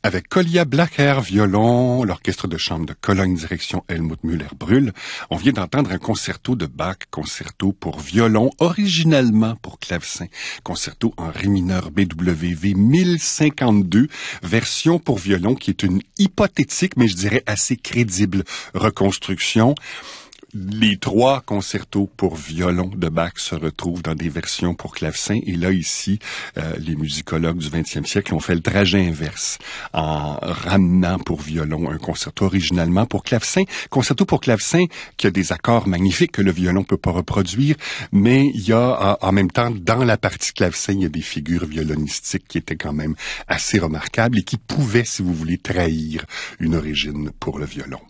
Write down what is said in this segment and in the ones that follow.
Avec Kolja Blacher, violon, l'orchestre de chambre de Cologne, direction Helmut Müller-Brühl, on vient d'entendre un concerto de Bach, concerto pour violon, originellement pour clavecin, concerto en ré mineur BWV 1052, version pour violon qui est une hypothétique, mais je dirais assez crédible reconstruction. Les trois concertos pour violon de Bach se retrouvent dans des versions pour clavecin. Et là, ici, les musicologues du 20e siècle ont fait le trajet inverse en ramenant pour violon un concerto originalement pour clavecin. Concerto pour clavecin qui a des accords magnifiques que le violon peut pas reproduire, mais il y a en même temps, dans la partie clavecin, il y a des figures violonistiques qui étaient quand même assez remarquables et qui pouvaient, si vous voulez, trahir une origine pour le violon.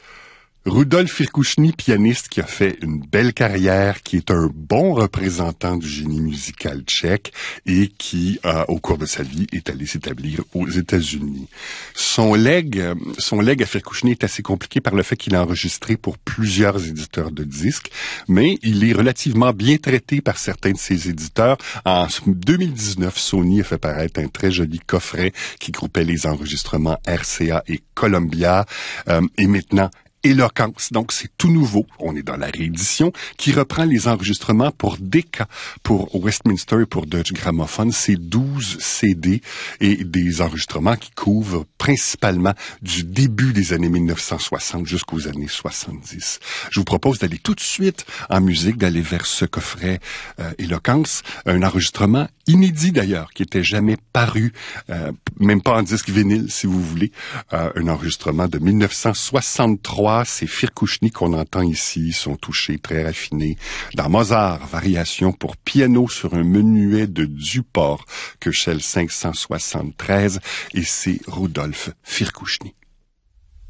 Rudolf Firkušny, pianiste qui a fait une belle carrière, qui est un bon représentant du génie musical tchèque et qui, au cours de sa vie, est allé s'établir aux États-Unis. Son legs à Firkušny est assez compliqué par le fait qu'il a enregistré pour plusieurs éditeurs de disques, mais il est relativement bien traité par certains de ses éditeurs. En 2019, Sony a fait paraître un très joli coffret qui groupait les enregistrements RCA et Columbia, et maintenant Éloquence, donc c'est tout nouveau, on est dans la réédition, qui reprend les enregistrements pour Decca, pour Westminster et pour Deutsche Grammophon. C'est 12 CD et des enregistrements qui couvrent principalement du début des années 1960 jusqu'aux années 70. Je vous propose d'aller tout de suite en musique, d'aller vers ce coffret Éloquence, un enregistrement inédit d'ailleurs, qui était jamais paru, même pas en disque vinyle si vous voulez, un enregistrement de 1963. C'est Firkušny qu'on entend ici, son toucher très raffiné. Dans Mozart, variation pour piano sur un menuet de Duport, Köchel 573, et c'est Rudolf Firkušny.